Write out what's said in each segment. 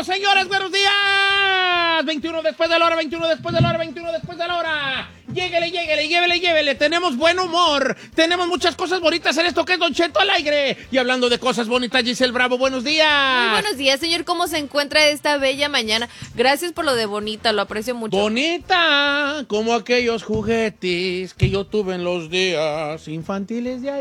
regresamos, señores, buenos días. 21 después de la hora, 21 después de la hora, 21 después de la hora. Llévele. Tenemos buen humor. Tenemos muchas cosas bonitas en esto que es Don Cheto al aire. Y hablando de cosas bonitas, Giselle Bravo, buenos días. Muy buenos días, señor. ¿Cómo se encuentra esta bella mañana? Gracias por lo de bonita, lo aprecio mucho. Bonita, como aquellos juguetes que yo tuve en los días infantiles de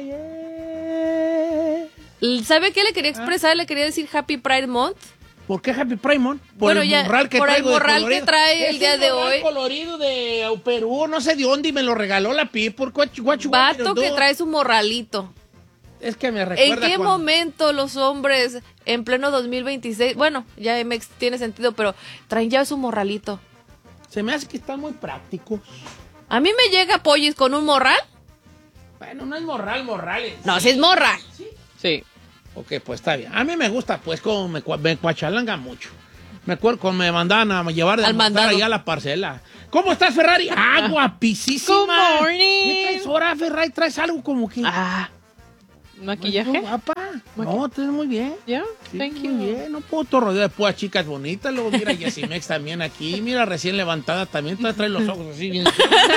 ayer. ¿Sabe qué le quería expresar? Le quería decir Happy Pride Month. ¿Por qué Happy Pride Month? Por bueno, el morral que por traigo el morral de que trae el día de hoy. Colorido de Perú, no sé de dónde, y me lo regaló la People. Vato que trae su morralito. Es que me recuerda. ¿En qué momento los hombres en pleno 2026, bueno, ya tiene sentido, pero traen ya su morralito? Se me hace que están muy prácticos. A mí me llega Pollis con un morral. Bueno, no es morral. No, si es morral. Sí. Ok, pues está bien. A mí me gusta, pues, como me cuachalanga mucho. Me acuerdo cuando me mandaban a llevar de mandar allá a la parcela. ¿Cómo estás, Ferrari? ¡Ah, guapísima! Good morning. ¿Qué traes ahora, Ferrari? ¿Traes algo como que...? ¿Maquillaje? Muy guapa. No, te ves muy bien. ¿Ya? Sí, Thank you. muy bien. No puedo todo rodeado de puras chicas bonitas. Luego mira Yesimex también aquí. Mira, recién levantada también. Todavía trae los ojos así bien.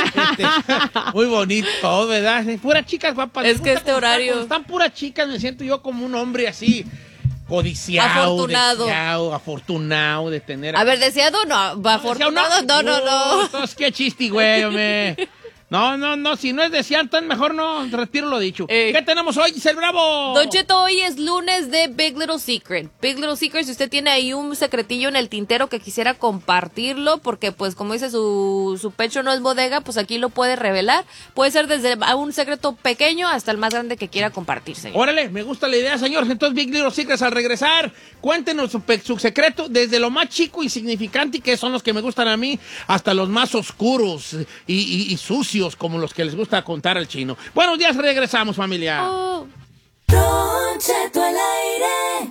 Muy bonito, ¿verdad? Puras chicas guapas. Es que este horario... Cuando están puras chicas me siento yo como un hombre así... codiciado, afortunado de tener... A ver, deseado no, afortunado no. Entonces, qué chiste, güey, hombre. No, si no es deseado, entonces mejor no, retiro lo dicho. ¿Qué tenemos hoy, Giselle Bravo? Don Cheto, hoy es lunes de Big Little Secret. Big Little Secret, si usted tiene ahí un secretillo en el tintero que quisiera compartirlo, porque pues como dice su pecho no es bodega, pues aquí lo puede revelar. Puede ser desde un secreto pequeño hasta el más grande que quiera compartirse. Órale, me gusta la idea, señores. Entonces, Big Little Secrets, al regresar, cuéntenos su secreto, desde lo más chico y insignificante, que son los que me gustan a mí, hasta los más oscuros y sucios, como los que les gusta contar al chino. Buenos días, regresamos, familia. Don Cheto al aire.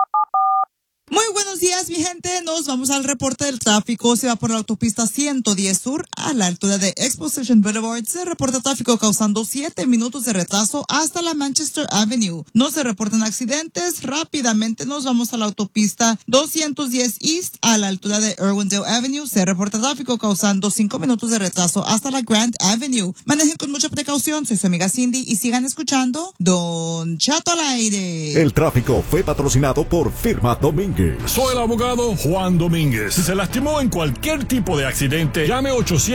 Muy buenos días, mi gente. Nos vamos al reporte del tráfico. Se va por la autopista 110 Sur a la altura de Exposition Boulevard. Se reporta tráfico causando 7 minutos de retraso hasta la Manchester Avenue. No se reportan accidentes. Rápidamente nos vamos a la autopista 210 East a la altura de Irwindale Avenue. Se reporta tráfico causando 5 minutos de retraso hasta la Grand Avenue. Manejen con mucha precaución. Soy su amiga Cindy y sigan escuchando Don Cheto al aire. El tráfico fue patrocinado por Firma Domínguez. Soy el abogado Juan Domínguez. Si se lastimó en cualquier tipo de accidente, llame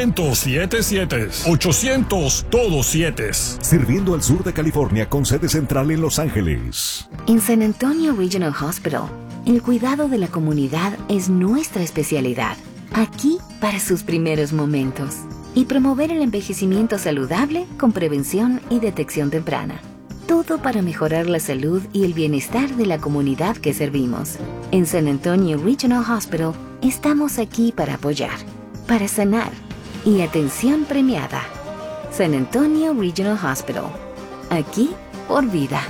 800-77. 800 todos 7. Sirviendo al sur de California con sede central en Los Ángeles. En San Antonio Regional Hospital, el cuidado de la comunidad es nuestra especialidad. Aquí para sus primeros momentos. Y promover el envejecimiento saludable con prevención y detección temprana. Todo para mejorar la salud y el bienestar de la comunidad que servimos. En San Antonio Regional Hospital estamos aquí para apoyar, para sanar y atención premiada. San Antonio Regional Hospital. Aquí por vida.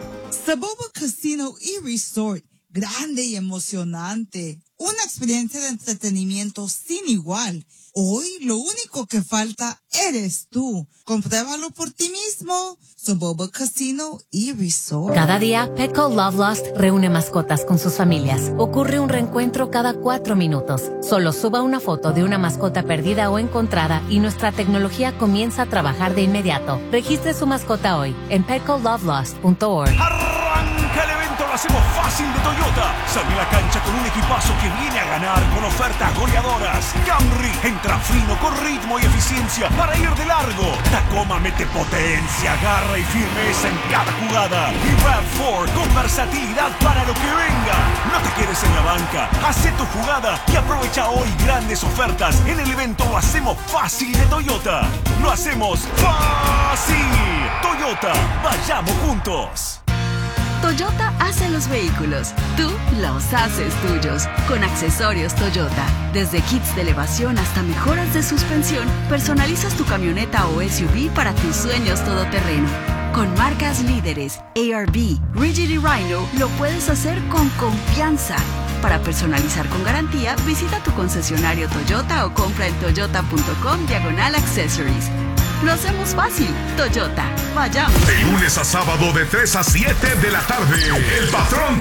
Saboba Casino y Resort. Grande y emocionante. Una experiencia de entretenimiento sin igual. Hoy lo único que falta eres tú. Compruébalo por ti mismo. Saboba Casino y Resort. Cada día, Petco Love Lost reúne mascotas con sus familias. Ocurre un reencuentro cada 4 minutos. Solo suba una foto de una mascota perdida o encontrada y nuestra tecnología comienza a trabajar de inmediato. Registre su mascota hoy en petcolovelost.org. Arranca el evento, lo hacemos fácil de Toyota. Sale a la cancha con un equipazo que viene a ganar con ofertas goleadoras. Camry entra fino con ritmo y eficiencia para ir de largo. Tacoma mete potencia, garra y firmeza en cada jugada. Y RAV4 con versatilidad para lo que venga. No te quedes en la banca, hace tu jugada y aprovecha hoy grandes ofertas en el evento Lo hacemos fácil de Toyota. Lo hacemos fácil. Toyota, vayamos juntos. Toyota hace los vehículos, tú los haces tuyos, con accesorios Toyota. Desde kits de elevación hasta mejoras de suspensión, personalizas tu camioneta o SUV para tus sueños todoterreno. Con marcas líderes, ARB, Rigid y Rhino, lo puedes hacer con confianza. Para personalizar con garantía, visita tu concesionario Toyota o compra en toyota.com/accessories. Lo hacemos fácil. Toyota. Vayamos. De lunes a sábado de 3 a 7 de la tarde. El patrón